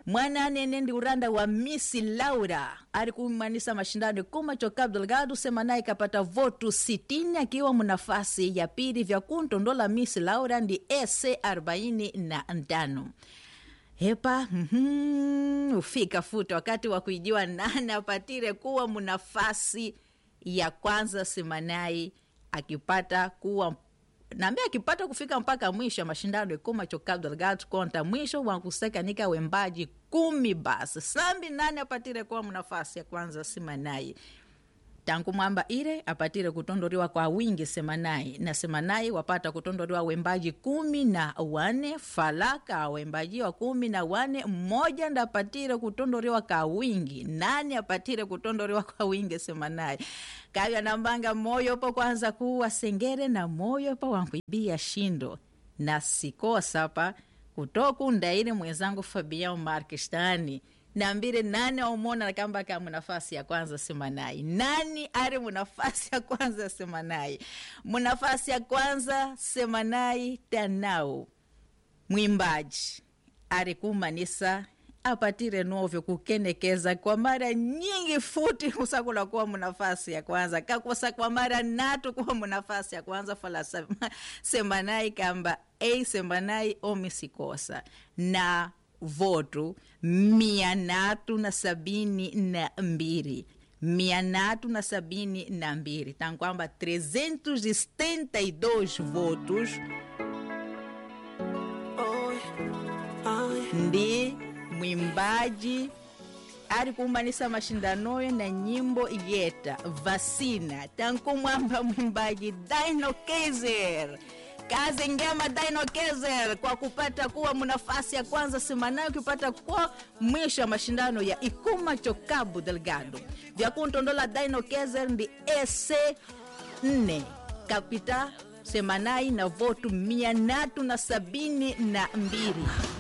Mwana nenendi uranda wa Miss Laura alikumanisa mashindano Kuma Cabo Delgado semana ikapata votu 60 akiwa mnafasi ya pili vya kuntondola Miss Laura ndi SC 45. Hepa ufika futa wakati wa kuijiwa nani apatire kuwa mnafasi ya kwanza semanai akipata kuwa naambia akipata kufika mpaka mwisho mashindano ya Kuma Cabo Delgado konta mwisho wankuseka nika wembaji 10 basi sambi nani apatire kuwa mnafasi ya kwanza semanai tangu mwamba ile apatire kutondoriwa kwa wingi semanai na semanai wapata kutondoriwa wembaji 14 falaka wembaji wa 14 mmoja ndapatire kutondoriwa kwa wingi nani apatire kutondoriwa kwa wingi semanai kaya nambanga moyo po kwanza kuwa sengere na moyo po wankuibia shindo na sikosa pa kutoku ndaile mwenzangu Fabian Markistani Nambire nani umona kamba kama nafasi ya kwanza semanai. Nani ari munafasi ya kwanza semanai. Munafasi ya kwanza semanai Tanao. Mwimbaji. Ari kumanisa apatire novyo kukenekeza kwa mara nyingi futi usakula kuwa munafasi ya kwanza. Kakosa kwa mara natu kuwa munafasi ya kwanza falasa semanai kamba semanai omisikosa. Na voto 472 472 tangu kwamba 372 votos ndi mwimbaji ari kumanisa mashindano na nyimbo yeta vacina tangu mwamba mwimbaji Dino Kaiser kazi ngema Dino Kaiser kwa kupata kuwa mnafasi ya kwanza semana ukipata kuwa mwisho wa mashindano ya Kuma Cabo Delgado vya kuntondola Dino Kaiser ndi SC4 kapita semanai na votu 472